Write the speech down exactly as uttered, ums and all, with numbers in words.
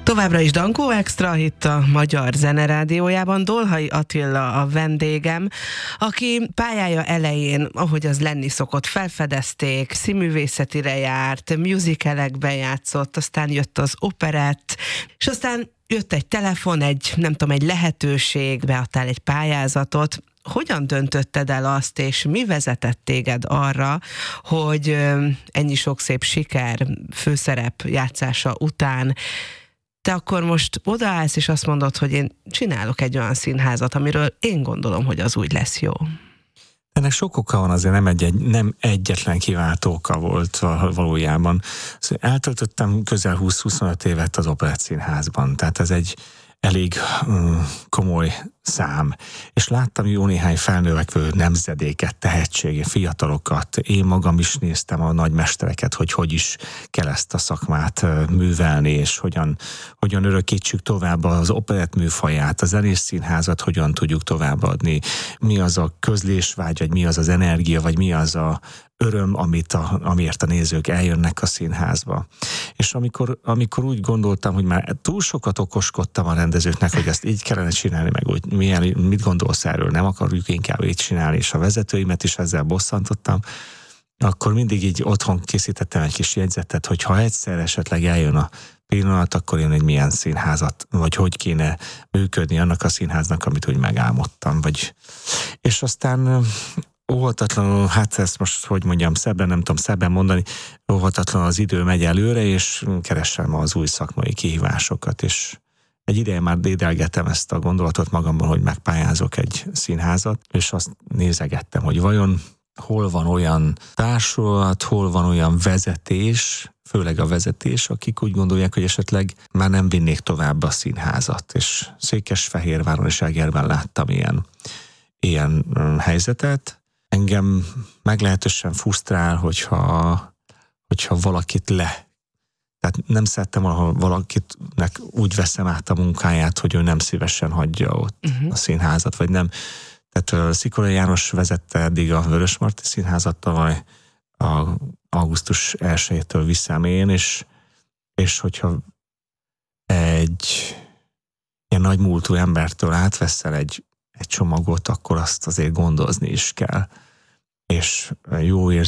Továbbra is Dankó Extra itt a Magyar Zene Rádiójában. Dolhai Attila a vendégem, aki pályája elején, ahogy az lenni szokott, felfedezték, színművészetire járt, musicalekben játszott, aztán jött az operett, és aztán jött egy telefon, egy, nem tudom, egy lehetőség, beadtál egy pályázatot. Hogyan döntötted el azt, és mi vezetett téged arra, hogy ennyi sok szép siker, főszerep játszása után te akkor most odaállsz, és azt mondod, hogy én csinálok egy olyan színházat, amiről én gondolom, hogy az úgy lesz jó. Ennek sok oka van, azért nem, egy, egy, nem egyetlen kiváltó oka volt valójában. Eltöltöttem közel húsz-huszonöt évet az Operett Színházban, tehát ez egy elég um, komoly szám. És láttam jó néhány felnövekvő nemzedéket, tehetségi fiatalokat. Én magam is néztem a nagymestereket, hogy hogy is kell ezt a szakmát uh, művelni, és hogyan, hogyan örökítsük tovább az operett műfaját, a zenés színházat hogyan tudjuk továbbadni. Mi az a közlésvágy, vagy mi az az energia, vagy mi az a öröm, amit a, amiért a nézők eljönnek a színházba. És amikor, amikor úgy gondoltam, hogy már túl sokat okoskodtam a rendezőknek, hogy ezt így kellene csinálni, meg úgy, milyen, mit gondolsz erről, nem akarjuk inkább így csinálni, és a vezetőimet is ezzel bosszantottam, akkor mindig így otthon készítettem egy kis jegyzetet, hogy ha egyszer esetleg eljön a pillanat, akkor én egy milyen színházat, vagy hogy kéne működni annak a színháznak, amit úgy megálmodtam. Vagy... És aztán óhatatlanul, hát ezt most, hogy mondjam, szebben, nem tudom szebben mondani, óhatatlanul az idő megy előre, és keresem az új szakmai kihívásokat, és egy ideje már dédelgetem ezt a gondolatot magamban, hogy megpályázok egy színházat, és azt nézegettem, hogy vajon hol van olyan társulat, hol van olyan vezetés, főleg a vezetés, akik úgy gondolják, hogy esetleg már nem vinnék tovább a színházat, és Székesfehérváron és Egerben láttam ilyen, ilyen helyzetet. Engem meglehetősen frusztrál, hogyha, hogyha valakit le. Tehát nem szerettem, ahol valakitnek úgy veszem át a munkáját, hogy ő nem szívesen hagyja ott uh-huh. a színházat, vagy nem. Tehát Szikolai János vezette eddig a Vörösmarty Színházat tavaly a augusztus elsejétől viszem én, és, és hogyha egy ilyen nagy múltú embertől átveszel egy egy csomagot, akkor azt azért gondozni is kell. És jó érzés